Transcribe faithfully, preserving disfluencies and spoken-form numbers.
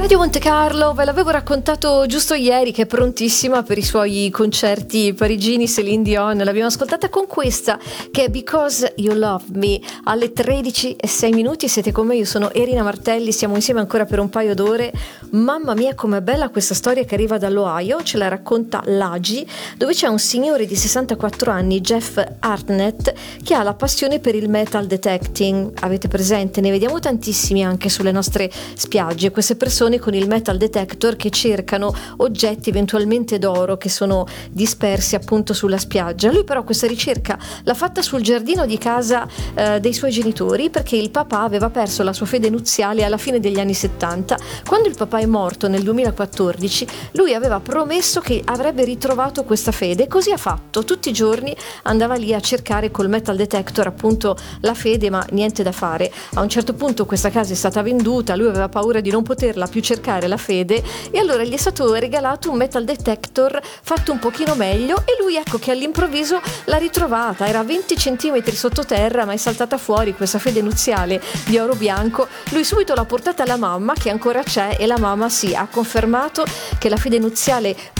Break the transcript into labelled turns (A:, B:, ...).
A: Radio Monte Carlo, ve l'avevo raccontato giusto ieri che è prontissima per i suoi concerti parigini. Céline Dion, l'abbiamo ascoltata con questa che è Because You Love Me alle tredici e sei minuti. Siete con me, io sono Erina Martelli, siamo insieme ancora per un paio d'ore. Mamma mia com'è bella questa storia che arriva dall'Ohio, ce la racconta l'Agi, dove c'è un signore di sessantaquattro anni, Jeff Hartnett, che ha la passione per il metal detecting. Avete presente? Ne vediamo tantissimi anche sulle nostre spiagge, queste persone con il metal detector che cercano oggetti eventualmente d'oro che sono dispersi appunto sulla spiaggia. Lui però questa ricerca l'ha fatta sul giardino di casa eh, dei suoi genitori, perché il papà aveva perso la sua fede nuziale alla fine degli anni settanta. Quando il papà è morto nel duemilaquattordici, lui aveva promesso che avrebbe ritrovato questa fede, e così ha fatto. Tutti i giorni andava lì a cercare col metal detector appunto la fede, ma niente da fare. A un certo punto questa casa è stata venduta, lui aveva paura di non poterla più cercare la fede, e allora gli è stato regalato un metal detector fatto un pochino meglio, e lui ecco che all'improvviso l'ha ritrovata. Era a venti centimetri sottoterra, ma è saltata fuori questa fede nuziale di oro bianco. Lui subito l'ha portata alla mamma, che ancora c'è, e la mamma sì, ha confermato che la fede nuziale